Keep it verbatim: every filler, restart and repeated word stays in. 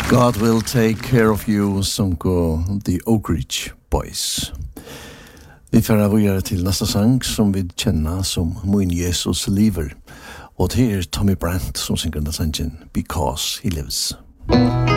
God will take care of you, sunko The Oak Ridge Boys. Vi får vidare till nästa sang som vi känner som Min Jesus lever. Och det är Tommy Brandt som synger den sangen Because He Lives.